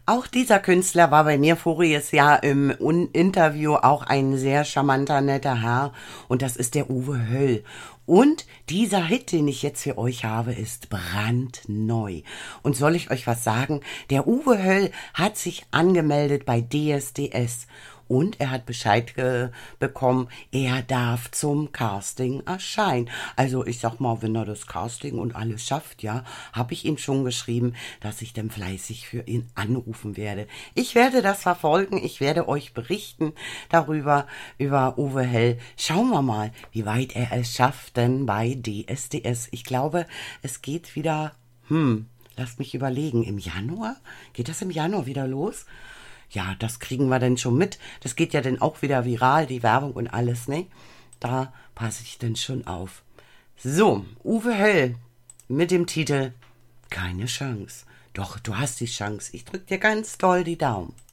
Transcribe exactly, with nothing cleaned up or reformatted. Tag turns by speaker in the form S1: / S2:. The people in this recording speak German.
S1: Auch dieser Künstler war bei mir voriges Jahr im Un- Interview auch ein sehr charmanter, netter Herr. Und das ist der Uwe Höll. Und dieser Hit, den ich jetzt für euch habe, ist brandneu. Und soll ich euch was sagen? Der Uwe Höll hat sich angemeldet bei D S D S. Und er hat Bescheid ge- bekommen, er darf zum Casting erscheinen. Also ich sag mal, wenn er das Casting und alles schafft, ja, habe ich ihm schon geschrieben, dass ich dann fleißig für ihn anrufen werde. Ich werde das verfolgen, ich werde euch berichten darüber, über Uwe Höll. Schauen wir mal, wie weit er es schafft denn bei D S D S. Ich glaube, es geht wieder, hm, lasst mich überlegen, im Januar? Geht das im Januar wieder los? Ja, das kriegen wir denn schon mit. Das geht ja dann auch wieder viral, die Werbung und alles, ne? Da passe ich denn schon auf. So, Uwe Höll mit dem Titel Keine Chance. Doch, du hast die Chance. Ich drück dir ganz doll die Daumen.